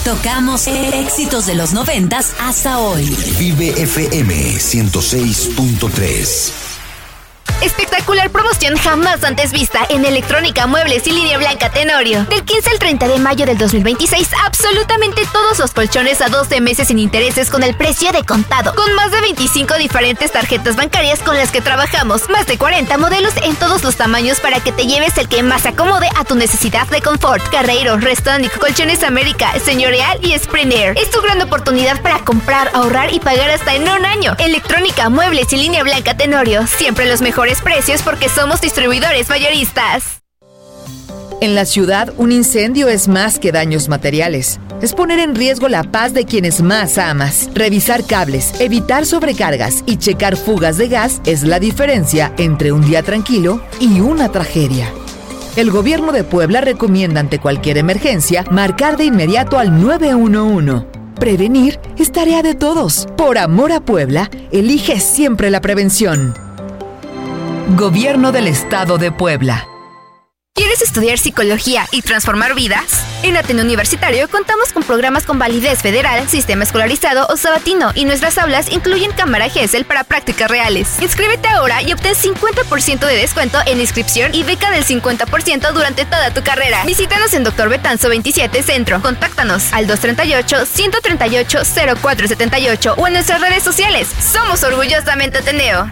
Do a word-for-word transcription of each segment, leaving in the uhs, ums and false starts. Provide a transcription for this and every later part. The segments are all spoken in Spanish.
Tocamos éxitos de los noventas hasta hoy. Vive F M ciento seis punto tres. Espectacular promoción jamás antes vista en Electrónica, Muebles y Línea Blanca Tenorio. Del quince al treinta de mayo del dos mil veintiséis, absolutamente todos los colchones a doce meses sin intereses con el precio de contado. Con más de veinticinco diferentes tarjetas bancarias con las que trabajamos. Más de cuarenta modelos en todos los tamaños para que te lleves el que más acomode a tu necesidad de confort. Carreiro, Restonic, Colchones América, Señorial y Springer. Es tu gran oportunidad para comprar, ahorrar y pagar hasta en un año. Electrónica, Muebles y Línea Blanca Tenorio. Siempre los mejores precios porque somos distribuidores mayoristas. En la ciudad, un incendio es más que daños materiales. Es poner en riesgo la paz de quienes más amas. Revisar cables, evitar sobrecargas y checar fugas de gas es la diferencia entre un día tranquilo y una tragedia. El gobierno de Puebla recomienda ante cualquier emergencia marcar de inmediato al nueve uno uno. Prevenir es tarea de todos. Por amor a Puebla, elige siempre la prevención. Gobierno del Estado de Puebla. ¿Quieres estudiar psicología y transformar vidas? En Ateneo Universitario contamos con programas con validez federal, sistema escolarizado o sabatino y nuestras aulas incluyen cámara Gesell para prácticas reales. Inscríbete ahora y obtén cincuenta por ciento de descuento en inscripción y beca del cincuenta por ciento durante toda tu carrera. Visítanos en Doctor Betanzo veintisiete Centro. Contáctanos al dos tres ocho, uno tres ocho, cero cuatro siete ocho o en nuestras redes sociales. Somos orgullosamente Ateneo.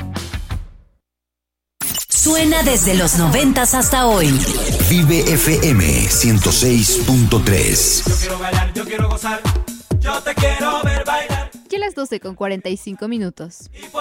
Suena desde los noventas hasta hoy. Vive F M ciento seis punto tres. Yo quiero bailar, yo quiero gozar, yo te quiero ver bailar. Ya las doce con cuarenta y cinco minutos.